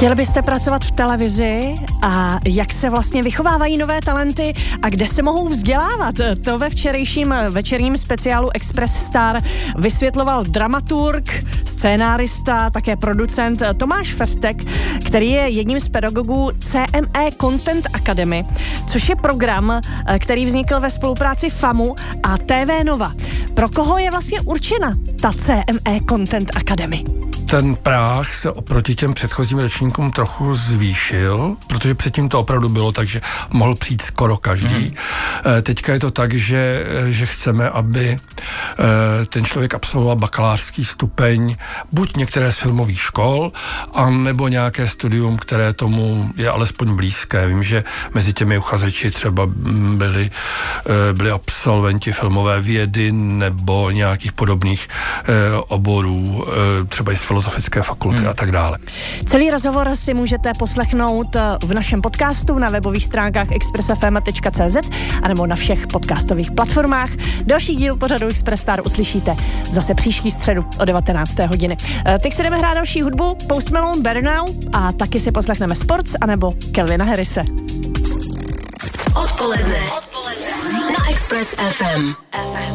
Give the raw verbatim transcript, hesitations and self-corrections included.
Chtěli byste pracovat v televizi a jak se vlastně vychovávají nové talenty a kde se mohou vzdělávat? To ve včerejším večerním speciálu Express Star vysvětloval dramaturg, scénárista, také producent Tomáš Ferstek, který je jedním z pedagogů C M E Content Academy, což je program, který vznikl ve spolupráci FAMu a T V Nova. Pro koho je vlastně určena ta C M E Content Academy? Ten práh se oproti těm předchozím ročníkům trochu zvýšil, protože předtím to opravdu bylo tak, že mohl přijít skoro každý. Hmm. Teďka je to tak, že, že chceme, aby ten člověk absolvoval bakalářský stupeň buď některé z filmových škol, anebo nějaké studium, které tomu je alespoň blízké. Vím, že mezi těmi uchazeči třeba byli, byli absolventi filmové vědy nebo nějakých podobných oborů, třeba i z filozofické fakulty hmm. a tak dále. Celý rozhovor si můžete poslechnout v našem podcastu na webových stránkách express f m tečka c z anebo na všech podcastových platformách. Další díl pořadu Express Star uslyšíte zase příští středu o devatenácté hodiny. Teď si jdeme hrát další hudbu, Post Malone Better Now a taky si poslechneme Sports anebo Calvina Harrise. Odpoledne na Express F M.